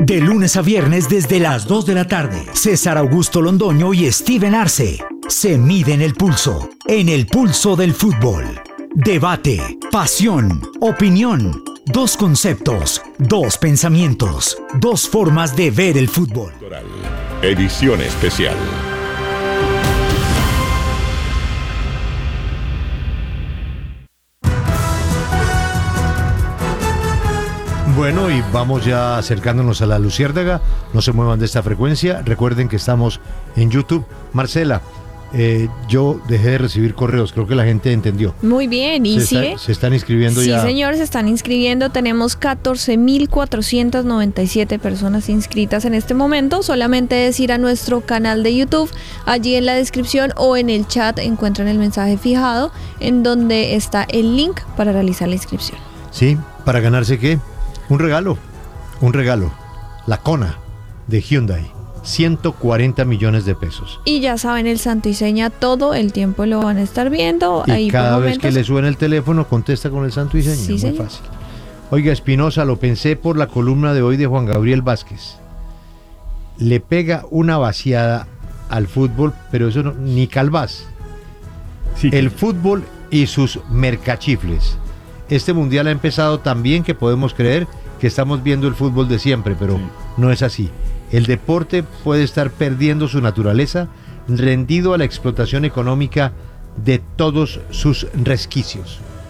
De lunes a viernes desde las 2 de la tarde, César Augusto Londoño y Steven Arce se miden el pulso, en el pulso del fútbol. Debate, pasión, opinión, dos conceptos, dos pensamientos, dos formas de ver el fútbol. Edición especial. Bueno, y vamos ya acercándonos a la Luciérnaga. No se muevan de esta frecuencia. Recuerden que estamos en YouTube. Marcela, yo dejé de recibir correos. Creo que la gente entendió. Muy bien. ¿Y se están inscribiendo ya? Sí, señor, se están inscribiendo. Tenemos 14.497 personas inscritas en este momento. Solamente es ir a nuestro canal de YouTube. Allí en la descripción o en el chat encuentran el mensaje fijado en donde está el link para realizar la inscripción. Sí, ¿para ganarse qué? Un regalo. La Kona de Hyundai. 140 millones de pesos. Y ya saben, el santo y seña todo el tiempo lo van a estar viendo. Y ahí cada vez que le suena el teléfono, contesta con el santo y seña. Sí, muy señor. fácil. Oiga, Espinosa, lo pensé por la columna de hoy de Juan Gabriel Vázquez. Le pega una vaciada al fútbol, pero eso no, ni Calvás. Sí. El fútbol y sus mercachifles. Este mundial ha empezado tan bien que podemos creer que estamos viendo el fútbol de siempre, pero no es así. El deporte puede estar perdiendo su naturaleza, rendido a la explotación económica de todos sus resquicios.